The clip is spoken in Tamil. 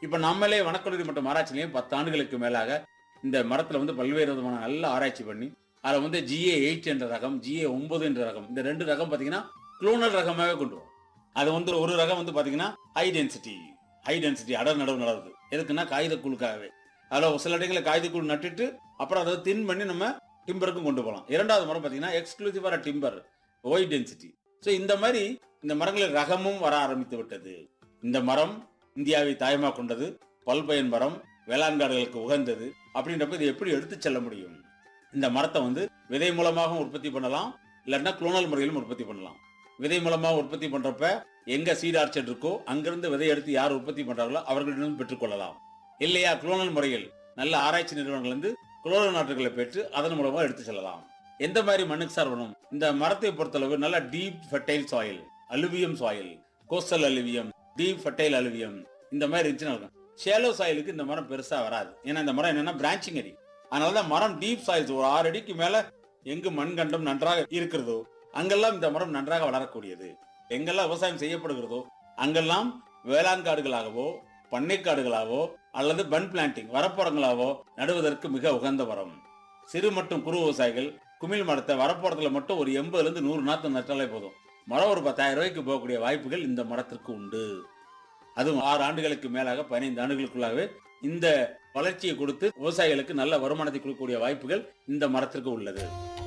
இப்ப நம்மளே வனக்கல்லூரி மற்றும் ஆராய்ச்சியிலையும் 10 ஆண்டுகளுக்கு மேலாக இந்த மரத்துல பல்வேறு விதமான நல்ல ஆராய்ச்சி பண்ணி அதுல GA8 என்ற ரகம், GA9 என்ற ரகம், இந்த 2 ரகம் பாத்தீங்கன்னா குளோனல் ரகமாவே கொண்டு வரும். அது ஒரு ரகம் பாத்தீங்கன்னா ஹை டென்சிட்டி அடர் நடவு நடவுது. எதுக்குன்னா காகிதக்கூழுக்காகவே. அதுல சில இடங்களில் காகிதக்கூழ் நட்டுட்டு அப்புறம் அதை தின் பண்ணி நம்ம டிம்பருக்கும் கொண்டு போகலாம். இரண்டாவது மரம் பாத்தீங்கன்னா எக்ஸ்க்ளூசிவா டிம்பர் ஒய் டென்சிட்டி. ஸோ இந்த மாதிரி இந்த மரங்களில் ரகமும் வர ஆரம்பித்து விட்டது. இந்த மரம் இந்தியாவை தாயமா கொண்டது, பல்பயன் மரம், வேளாண் காடுகளுக்கு உகந்தது. அப்படின்றப்ப இதை எப்படி எடுத்து செல்ல முடியும்? இந்த மரத்தை விதை மூலமாக உற்பத்தி பண்ணலாம், இல்லைன்னா குளோனல் முறையிலும் உற்பத்தி பண்ணலாம். விதை மூலமாக உற்பத்தி பண்றப்ப எங்க சீட் ஆர்ச்சர்ட் இருக்கோ அங்கிருந்து விதை எடுத்து யார் உற்பத்தி பண்றாங்களோ அவர்களிடம் பெற்றுக்கொள்ளலாம். இல்லையா குளோனல் முறையில் நல்ல ஆராய்ச்சி நிறுவனங்கள் குளோனல் நாற்றுகளை பெற்று அதன் மூலமாக எடுத்து செல்லலாம். எந்த மாதிரி மண்ணுக்கு சார் வரும்? இந்த மரத்தை பொறுத்தளவு நல்ல deep fertile soil, அலுவியம் soil, coastal அலுவியம், deep fertile அலுவியம் இந்த மாதிரி இருந்துச்சுன்னா ஷேலோ சாயிலுக்கு இந்த மரம் பெருசா வராது. ஏன்னா இந்த மரம் என்னன்னா பிரான்ச்சிங் அடி. அதனாலதான் மரம் டீப் சாயில்ஸ் ஒரு 6 அடிக்கு மேல எங்கு மண்கண்டம் நன்றாக இருக்கிறதோ அங்கெல்லாம் இந்த மரம் நன்றாக வளரக்கூடியது. எங்கெல்லாம் விவசாயம் செய்யப்படுகிறதோ அங்கெல்லாம் வேளாண் காடுகளாகவோ பண்ணை காடுகளாகவோ அல்லது பன் பிளான்டிங் வரப்புறங்களாகவோ நடுவதற்கு மிக உகந்த மரம். சிறு மற்றும் குறு விவசாயிகள் குமிழ் மரத்தை வரப்புறத்துல மட்டும் ஒரு 80 100 நாத்து நட்டாலே போதும். மரம் ஒரு 10,000 ரூபாய்க்கு போகக்கூடிய வாய்ப்புகள் இந்த மரத்திற்கு உண்டு. அதுவும் 6 ஆண்டுகளுக்கு மேலாக 15 ஆண்டுகளுக்குள்ளாகவே இந்த வளர்ச்சியை கொடுத்து விவசாயிகளுக்கு நல்ல வருமானத்தை கொடுக்கக்கூடிய வாய்ப்புகள் இந்த மரத்திற்கு உள்ளது.